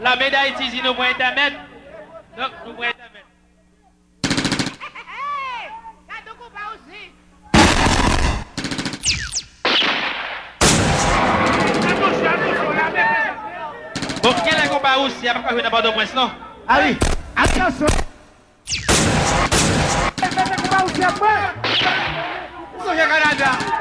La médaille d'Haïti, nous pouvons intermettre. Donc, nous pouvons intermettre. Bon, quel est le combat aussi? Il n'y a pas de combat de presse, non? Ah oui, attention. Le combat aussi après. Canada.